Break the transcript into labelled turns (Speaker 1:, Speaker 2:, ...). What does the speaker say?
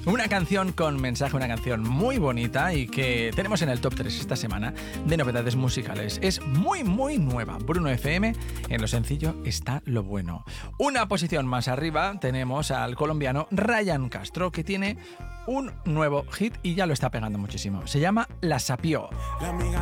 Speaker 1: Una canción con mensaje, una canción muy bonita y que tenemos en el top 3 esta semana de novedades musicales. Es muy, muy nueva. Bruno FM, en lo sencillo está lo bueno. Una posición más arriba tenemos al colombiano Ryan Castro, que tiene un nuevo hit y ya lo está pegando muchísimo. Se llama La Sapió.